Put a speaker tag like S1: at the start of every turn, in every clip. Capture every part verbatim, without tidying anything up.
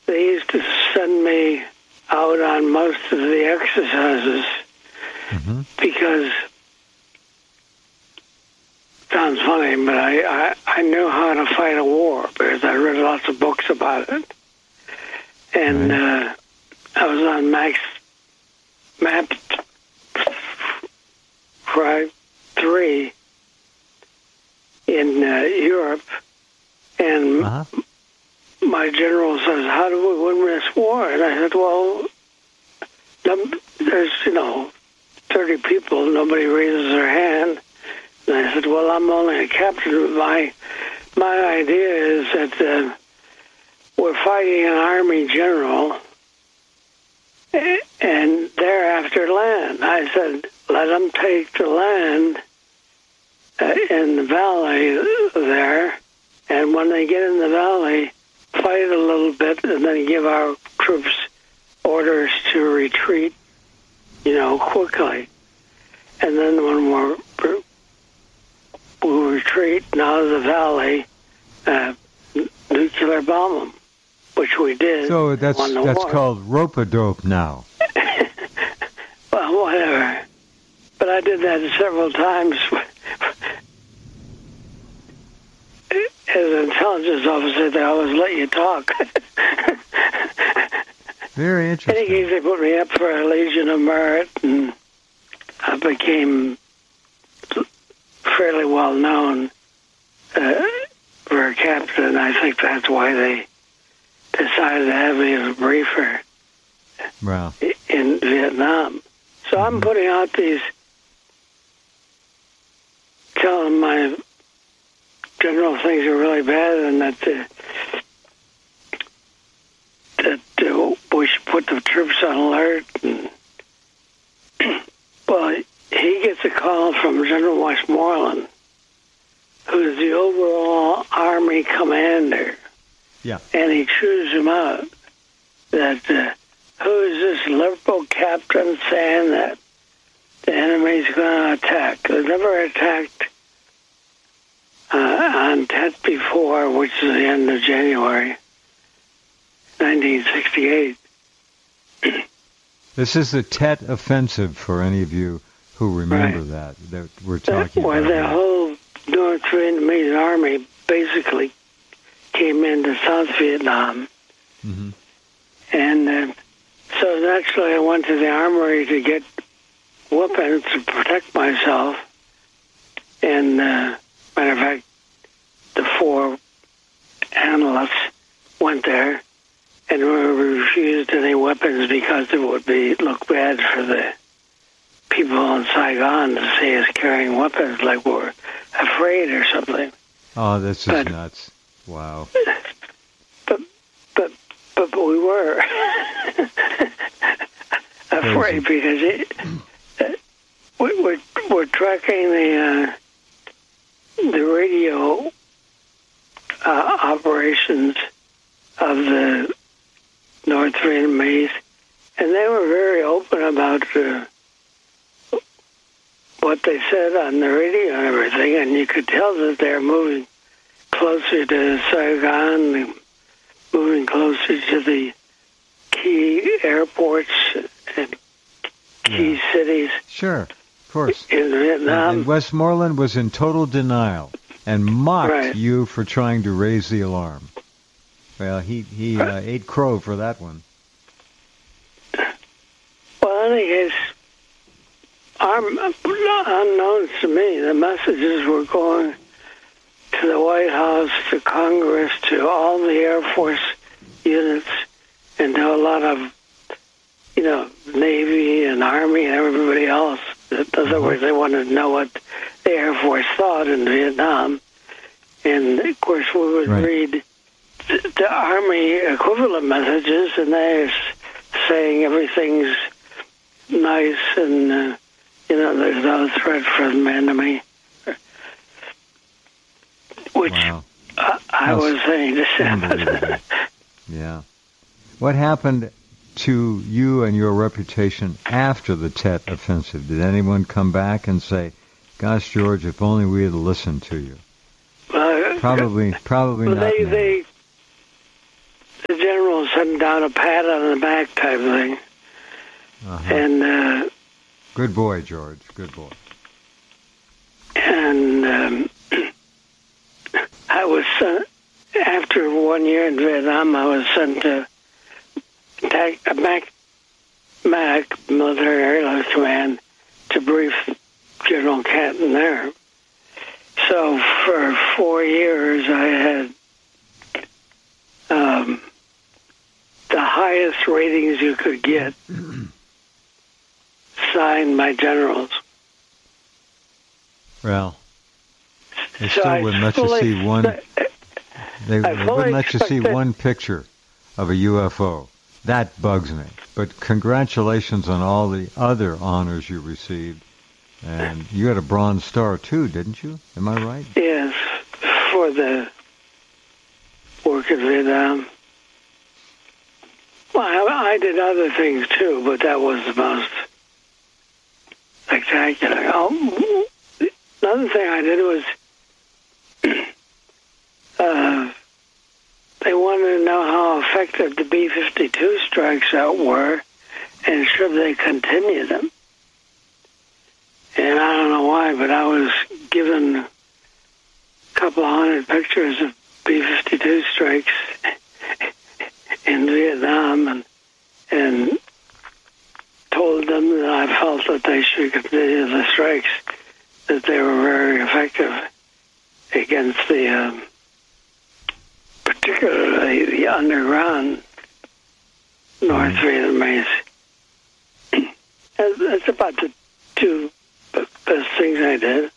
S1: they used to send me out on most of the exercises
S2: mm-hmm.
S1: because, sounds funny, but I, I, I knew how to fight a war because I read lots of books about it. And
S2: right.
S1: uh, I was on Max Map three in uh, Europe, and
S2: uh-huh.
S1: my general says, "How do we win this war?" And I said, "Well, there's, you know, thirty people, nobody raises their hand." And I said, "Well, I'm only a captain. My my idea is that uh, we're fighting an army general, and they're after land." I said, "Let them take the land uh, in the valley there, and when they get in the valley, fight a little bit, and then give our troops orders to retreat, you know, quickly. And then when we're, we retreat out of the valley, uh, nuclear bomb them," which we did.
S2: So that's that's
S1: war.
S2: called rope-a-dope now.
S1: Well, whatever. But I did that several times. As an intelligence officer, they always let you talk.
S2: Very interesting.
S1: In any case, they put me up for a Legion of Merit, and I became fairly well known uh, for a captain. I think that's why they decided to have me as a briefer
S2: wow.
S1: in Vietnam. So mm-hmm. I'm putting out these, telling my general things are really bad, and that uh, that uh, we should put the troops on alert. And well, he gets a call from General Westmoreland, who's the overall Army commander.
S2: Yeah.
S1: And he chews him out. That uh, who is this liberal captain saying that the enemy's going to attack? They never attacked uh, on Tet before, which is the end of January, nineteen sixty-eight.
S2: This is the Tet Offensive for any of you who remember
S1: right.
S2: that that we're talking
S1: well,
S2: about.
S1: Well, the whole North Vietnamese army basically came into South Vietnam.
S2: Mm-hmm.
S1: And uh, so naturally I went to the armory to get weapons to protect myself. And uh, matter of fact, the four analysts went there and we refused any weapons because it would be look bad for the people in Saigon to see us carrying weapons like we're afraid or something.
S2: Oh, this is
S1: but,
S2: nuts. Wow.
S1: But, but, but, but we were afraid because it, uh, we, we're, we're tracking the, uh, the radio uh, operations of the North Vietnamese, and they were very open about uh, what they said on the radio and everything, and you could tell that they're moving closer to Saigon, moving closer to the key airports and key
S2: yeah.
S1: cities.
S2: Sure, of course.
S1: In Vietnam.
S2: And, and Westmoreland was in total denial and mocked
S1: right.
S2: you for trying to raise the alarm. Well, he, he uh, ate crow for that one.
S1: Well, in any case, unknown to me, the messages were going to the White House, to Congress, to all the Air Force units, and to a lot of, you know, Navy and Army and everybody else. In other words, they wanted to know what the Air Force thought in Vietnam. And, of course, we would right. read the, the Army equivalent messages, and they're saying everything's nice and, uh, you know, there's no threat from the enemy. Which
S2: wow.
S1: uh, I
S2: That's
S1: was saying to Sam.
S2: Yeah. What happened to you and your reputation after the Tet Offensive? Did anyone come back and say, gosh, George, if only we had listened to you? Uh, probably, probably
S1: well,
S2: not.
S1: They,
S2: now.
S1: they, the general said sent down a pat on the back type thing.
S2: Uh-huh.
S1: And uh,
S2: good boy, George. Good boy.
S1: And um, I was sent, after one year in Vietnam, I was sent to TAC, MAC, MAC, Military Airlift Command, to brief General Catton there. So for four years, I had um, the highest ratings you could get signed by generals.
S2: Well, they
S1: so
S2: still
S1: I
S2: wouldn't let you
S1: fully
S2: see one.
S1: expect-
S2: They,
S1: I
S2: they
S1: fully
S2: wouldn't let you see
S1: expected-
S2: one picture of a U F O. That bugs me. But congratulations on all the other honors you received. And you had a Bronze Star, too, didn't you? Am I right?
S1: Yes, for the work in Vietnam. Well, I, I did other things too, but that was the most spectacular. Oh, another thing I did was uh, they wanted to know how effective the B fifty-two strikes out were, and should they continue them. And I don't know why, but I was given a couple of hundred pictures of B fifty-two strikes in Vietnam, and and told them that I felt that they should continue the strikes, that they were very effective against the, um, particularly the underground North Vietnamese. That's about the two best things I did.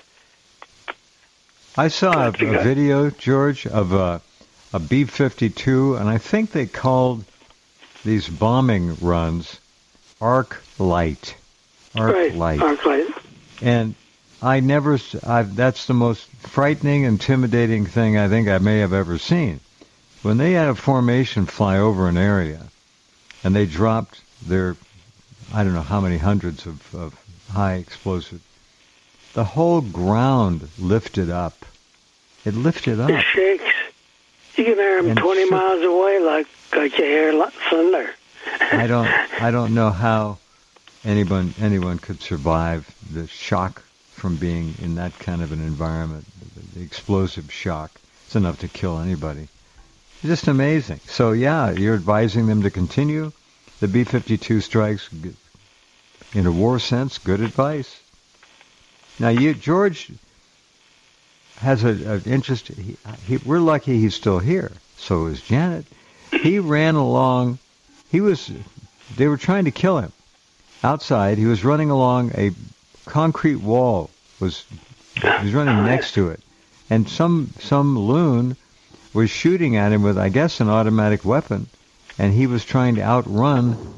S2: I saw a, a video, George, of a, a B fifty-two, and I think they called these bombing runs Arc Light. Arc
S1: right.
S2: Light.
S1: Arc Light.
S2: And I never, s- I've, that's the most frightening, intimidating thing I think I may have ever seen. When they had a formation fly over an area, and they dropped their, I don't know how many hundreds of, of high explosive, the whole ground lifted up. It lifted up.
S1: It shakes. You can hear them
S2: And
S1: twenty
S2: shook.
S1: miles away, like like you hear lo- thunder.
S2: I don't, I don't know how anyone, anyone could survive the shock from being in that kind of an environment. The, the explosive shock. It's enough to kill anybody. It's just amazing. So yeah, you're advising them to continue the B fifty-two strikes. In a war sense, good advice. Now, you, George has an interest. He, he, we're lucky he's still here. So is Janet. He ran along. He was. They were trying to kill him outside. He was running along a concrete wall. Was he was running next to it, and some some loon was shooting at him with, I guess, an automatic weapon, and he was trying to outrun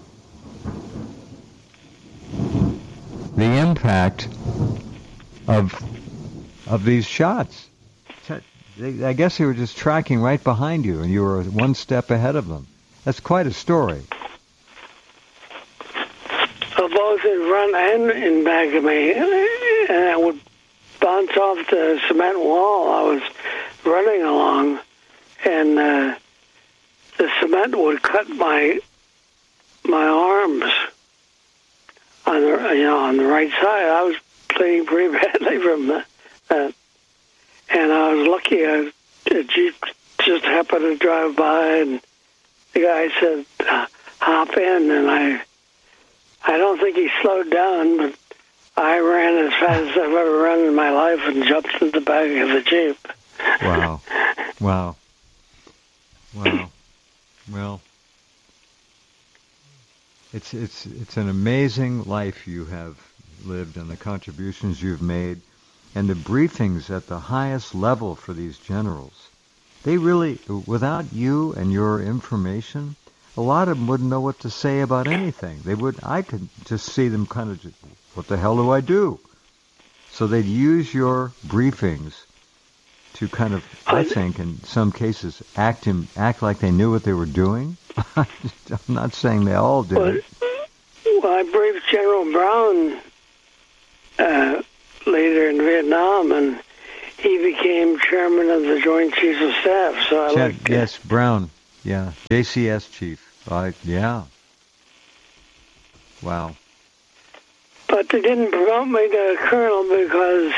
S2: the impact of of these shots. They, I guess they were just tracking right behind you, and you were one step ahead of them. That's quite a story.
S1: So both in front and in back of me, and I would bounce off the cement wall I was running along, and uh, the cement would cut my my arms on the you know on the right side. I was bleeding pretty badly from that, uh, and I was lucky. I, a jeep just happened to drive by, and the guy said, uh, "Hop in," and I. I don't think he slowed down, but I ran as fast as I've ever run in my life and jumped in the back of the Jeep.
S2: Wow. Wow. Wow. Well, it's it's it's an amazing life you have lived and the contributions you've made and the briefings at the highest level for these generals. They really, without you and your information, a lot of them wouldn't know what to say about anything. They would. I could just see them kind of, just, what the hell do I do? So they'd use your briefings to kind of, I think, in some cases, act in, act like they knew what they were doing. I'm not saying they all did.
S1: Well, well I briefed General Brown uh, later in Vietnam, and he became chairman of the Joint Chiefs of Staff. So I
S2: Chad,
S1: like
S2: yes, Brown. Yeah, J C S chief. Right, yeah. Wow.
S1: But they didn't promote me to colonel because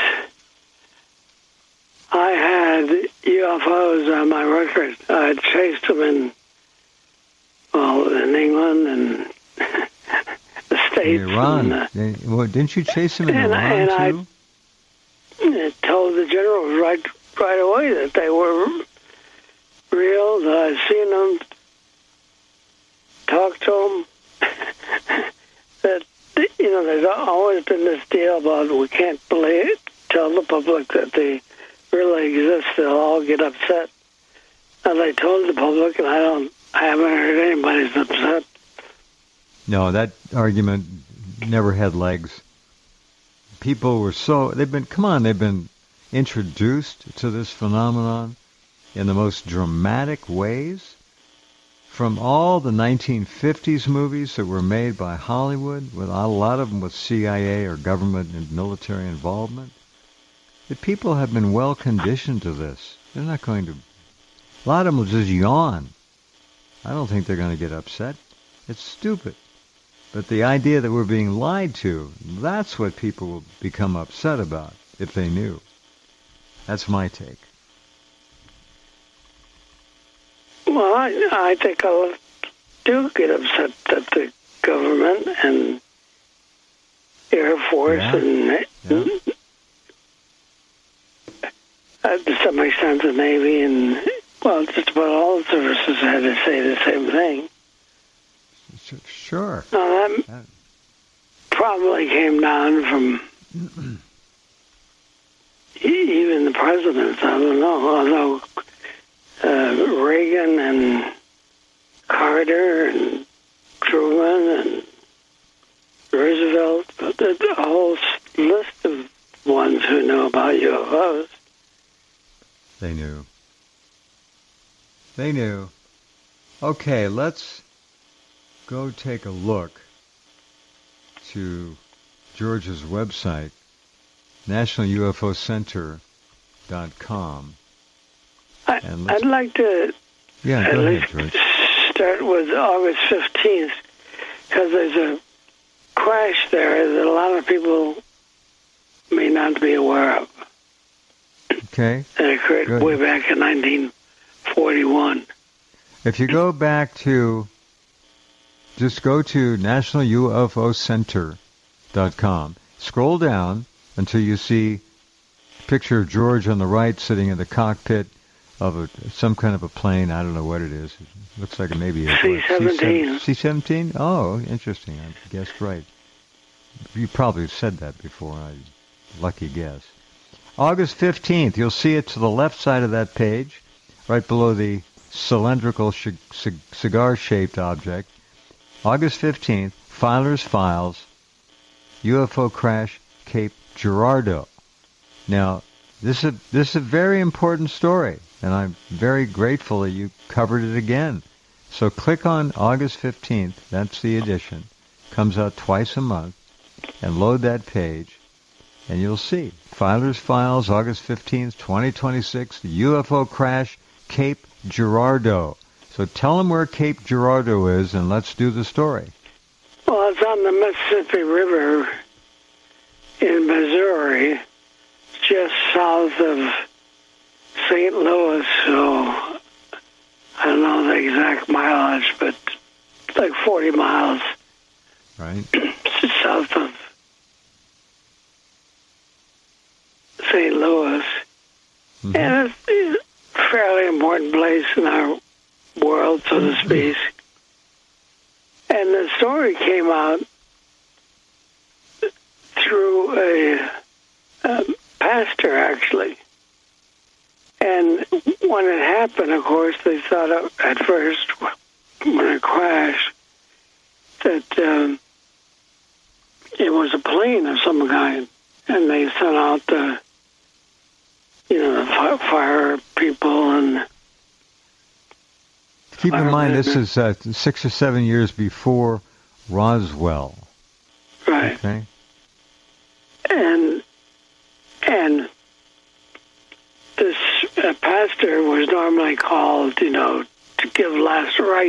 S1: I had U F Os on my record. I had chased them in, well, in England and the States.
S2: In Iran.
S1: And, uh,
S2: They- well, didn't you chase him in
S1: and,
S2: Iran,
S1: and I
S2: too?
S1: I told the generals right right away that they were real, that I'd seen them, talked to them, that, you know, there's always been this deal about we can't believe, tell the public that they really exist, they'll all get upset. And I told the public, and I don't, I haven't heard anybody's upset.
S2: No, that argument never had legs. People were so, they've been, come on, they've been introduced to this phenomenon in the most dramatic ways. From all the nineteen fifties movies that were made by Hollywood, with a lot of them with C I A or government and military involvement, the people have been well conditioned to this. They're not going to, a lot of them will just yawn. I don't think they're going to get upset. It's stupid. But the idea that we're being lied to, that's what people will become upset about if they knew. That's my take.
S1: Well, I, I think I do get upset that the government and Air Force
S2: Yeah.
S1: and
S2: Yeah.
S1: uh, to some extent the Navy and, well, just about all the services had to say the same thing.
S2: Sure.
S1: Now, that
S2: Yeah.
S1: probably came down from e- even the presidents, I don't know, although uh, Reagan and Carter and Truman and Roosevelt, the, the whole list of ones who knew about U F Os.
S2: They knew. They knew. Okay, let's go take a look to George's website, national U F O center dot com.
S1: I,
S2: And let's-
S1: I'd like to
S2: Yeah,
S1: at
S2: go ahead,
S1: least
S2: George.
S1: start with August fifteenth, because there's a crash there that a lot of people may not be aware of.
S2: Okay.
S1: That occurred
S2: Good.
S1: way back in nineteen forty-one.
S2: If you go back to, just go to national U F O center dot com. Scroll down until you see a picture of George on the right sitting in the cockpit of a, some kind of a plane. I don't know what it is. It looks like it may be a
S1: C seventeen.
S2: C seventeen? Oh, interesting. I guessed right. You probably said that before. I lucky guess. August fifteenth, you'll see it to the left side of that page, right below the cylindrical sh- c- cigar-shaped object. August fifteenth, Filer's Files, U F O crash, Cape Girardeau. Now, this is, this is a very important story, and I'm very grateful that you covered it again. So click on August fifteenth, that's the edition, comes out twice a month, and load that page, and you'll see. Filer's Files, August fifteenth, twenty twenty-six, the U F O crash, Cape Girardeau. So tell them where Cape Girardeau is, and let's do the story.
S1: Well, it's on the Mississippi River in Missouri, just south of Saint Louis, so I don't know the exact mileage, but it's like forty miles
S2: Right?
S1: south of Saint Louis.
S2: Mhm.
S1: And it's, it's a fairly important place in our world, so to speak. And the story came out through a, a pastor, actually. And when it happened, of course, they thought at first, when it crashed, that um, it was a plane of some kind. And they sent out the, you know, the fi- fire people and...
S2: Keep in
S1: Fire
S2: mind, this
S1: business.
S2: is uh, six or seven years before Roswell.
S1: Right.
S2: Okay?
S1: And and this uh, pastor was normally called, you know, to give last rites.